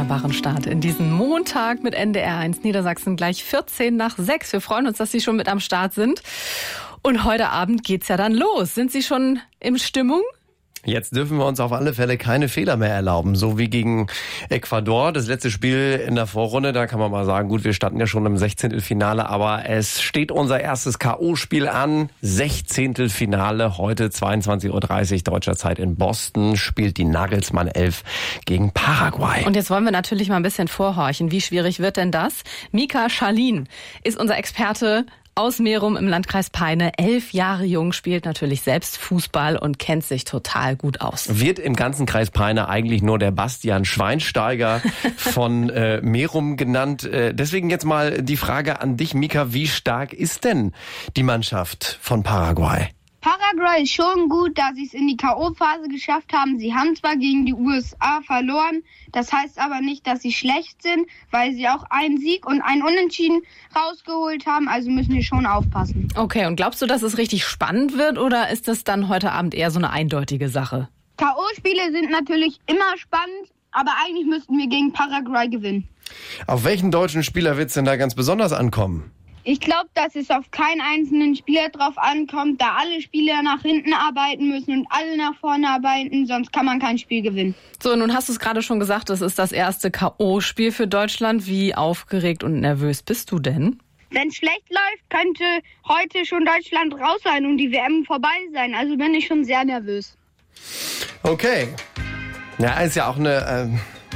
wunderbaren Start in diesen Montag mit NDR1 Niedersachsen gleich 6:14. Wir freuen uns, dass Sie schon mit am Start sind. Und heute Abend geht's ja dann los. Sind Sie schon in Stimmung? Jetzt dürfen wir uns auf alle Fälle keine Fehler mehr erlauben, so wie gegen Ecuador. Das letzte Spiel in der Vorrunde, da kann man mal sagen, gut, wir standen ja schon im 16. Finale, aber es steht unser erstes K.O.-Spiel an. 16. Finale, heute 22:30 Uhr deutscher Zeit in Boston, spielt die Nagelsmann 11 gegen Paraguay. Und jetzt wollen wir natürlich mal ein bisschen vorhorchen. Wie schwierig wird denn das? Mika Schalin ist unser Experte aus Merum im Landkreis Peine, 11 Jahre jung, spielt natürlich selbst Fußball und kennt sich total gut aus. Wird im ganzen Kreis Peine eigentlich nur der Bastian Schweinsteiger von Merum genannt. Deswegen jetzt mal die Frage an dich, Mika, wie stark ist denn die Mannschaft von Paraguay? Paraguay ist schon gut, da sie es in die K.O.-Phase geschafft haben. Sie haben zwar gegen die USA verloren, das heißt aber nicht, dass sie schlecht sind, weil sie auch einen Sieg und einen Unentschieden rausgeholt haben. Also müssen wir schon aufpassen. Okay, und glaubst du, dass es richtig spannend wird oder ist das dann heute Abend eher so eine eindeutige Sache? K.O.-Spiele sind natürlich immer spannend, aber eigentlich müssten wir gegen Paraguay gewinnen. Auf welchen deutschen Spieler wird es denn da ganz besonders ankommen? Ich glaube, dass es auf keinen einzelnen Spieler drauf ankommt, da alle Spieler nach hinten arbeiten müssen und alle nach vorne arbeiten, sonst kann man kein Spiel gewinnen. So, nun hast du es gerade schon gesagt, es ist das erste K.O.-Spiel für Deutschland. Wie aufgeregt und nervös bist du denn? Wenn es schlecht läuft, könnte heute schon Deutschland raus sein und die WM vorbei sein. Also bin ich schon sehr nervös. Okay. Ja, ist ja auch eine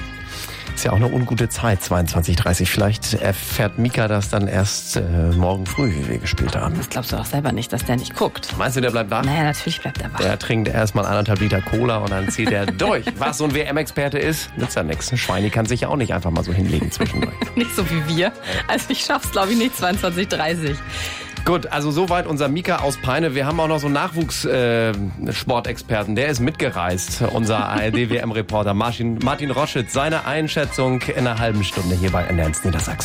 ungute Zeit, 22:30. Vielleicht erfährt Mika das dann erst morgen früh, wie wir gespielt haben. Das glaubst du auch selber nicht, dass der nicht guckt. Meinst du, der bleibt wach? Naja, natürlich bleibt er wach. Der trinkt erstmal 1,5 Liter Cola und dann zieht er durch. Was so ein WM-Experte ist, nützt ja nichts. Ein Schweini kann sich ja auch nicht einfach mal so hinlegen zwischendurch. Nicht so wie wir. Also ich schaff's, glaube ich, nicht 22:30. Gut, also soweit unser Mika aus Peine. Wir haben auch noch so einen Nachwuchssportexperten. Der ist mitgereist, unser ARD-WM-Reporter Martin Roschitz. Seine Einschätzung in einer halben Stunde hier bei NDR1 Niedersachsen.